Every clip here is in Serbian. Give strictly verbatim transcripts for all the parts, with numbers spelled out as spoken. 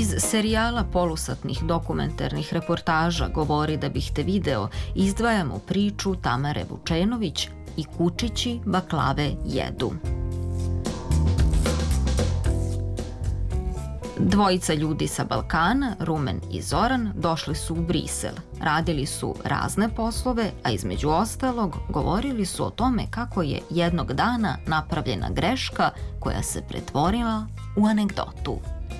Iz serijala polusatnih dokumentarnih reportaža Govori da bih te video izdvajamo priču Tamare Vučenović I kučići baklave jedu. Dvojica ljudi sa Balkana, Rumen I Zoran, došli su u Brisel. Radili su razne poslove, a između ostalog govorili su o tome kako je jednog dana napravljena greška koja se pretvorila u anegdotu.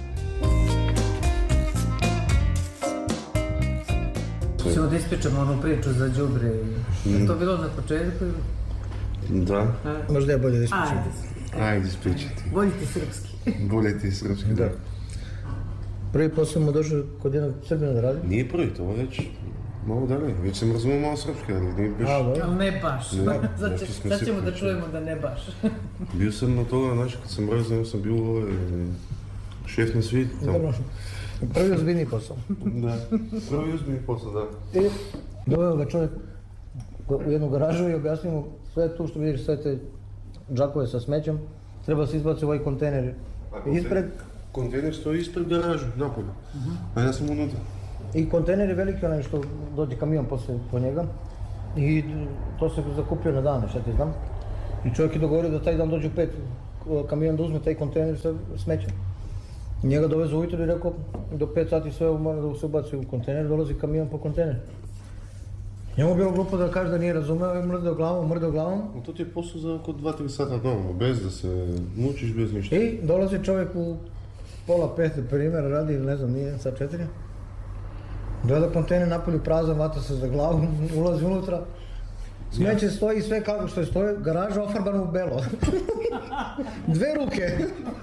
Ćemo da ispričamo onu priču za đubre. Je to bilo na početku? Da. Možda je bolje da ispričam. Ajde. Ajde ispričati. Bolje ti srpski. Bolje ti srpski, da. Prvi posao mu došao kod jednog Srbina da radi? Nije prvi, to već malo dalje. Već sam razumio malo srpski, ali nije baš... Ali ne baš. Sad ćemo da čujemo da ne baš. Bio sam na toga, znači kad sam razumio sam bio šef na svit. Prvi ozbiljni posao. Da, prvi ozbiljni posao, da. I doveo ga čovjek u jednu garažu I objasnio mu sve tu što vidiš, sve te džakove sa smećem, treba se izbaci u ovaj kontejner ispred. Kontejner stoji ispred garažu, napolje. A ja sam unutra. I kontejner je veliki onaj što dođe kamion posle po njega. I to se zakupio na dane, šta ti znam. I čovjek je dogovorio da taj dan dođe u pet kamion da uzme taj kontejner sa smećem. Njega dovezu ujutro I rekao do pet sati sve mora da se ubaci u kontejner, dolazi kamion po kontejner. Njemu bilo glupo da kaže da nije razumeo I mrdao glavom, mrdao glavom. To ti je posao za oko dva tri sata doma, bez da se mučiš, bez ništa. I dolazi čovjek u pola pete primjer, radi ili ne znam, nije sad četiri. Gleda kontejner napolju prazan, vata se za glavu, ulazi unutra. Smeće stoji sve kako što je stoji, garaža ofarbana u belo. Dve ruke.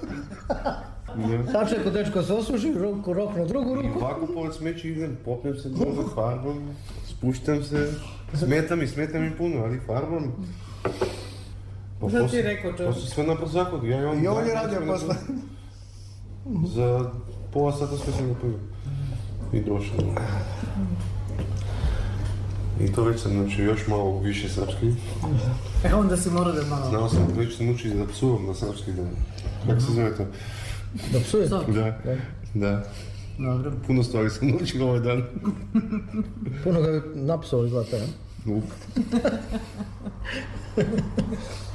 Sad čeko dečko se osuši, rok na drugu ruku. I ovako pored smeći idem, popnem se dole farbom, spuštam se, smeta mi, smeta mi puno, ali farbom. Šta ti rekao čovjek? Posle sve na brzakog, ja I on... I on je radio posle. Za pola sata sve sam napojio. I došao. I to već sam naučio još malo više srpski. E onda si morao da malo... Znao sam već sam naučio da psuvam na srpski, da... Kako se zove to? Da psuje? Da, da. Dobro. Puno stvari sam naučio ovaj dan. Puno ga je napsao izgleda, ja? Up.